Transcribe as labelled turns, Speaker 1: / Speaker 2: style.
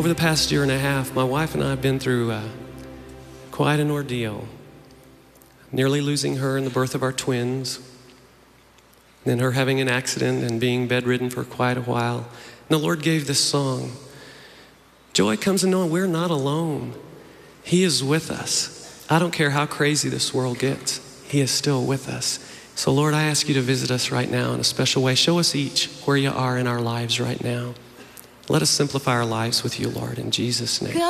Speaker 1: Over the past year and a half, my wife and I have been through quite an ordeal. Nearly losing her in the birth of our twins, then her having an accident and being bedridden for quite a while. And the Lord gave this song. Joy comes in knowing we're not alone. He is with us. I don't care how crazy this world gets. He is still with us. So Lord, I ask you to visit us right now in a special way. Show us each where you are in our lives right now. Let us simplify our lives with you, Lord, in Jesus' name.